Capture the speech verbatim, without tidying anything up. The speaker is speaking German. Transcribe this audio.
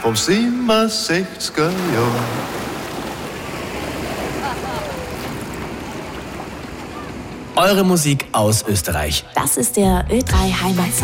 vom siebenundsechziger Jahr. Eure Musik aus Österreich. Das ist der Ö drei Heimat.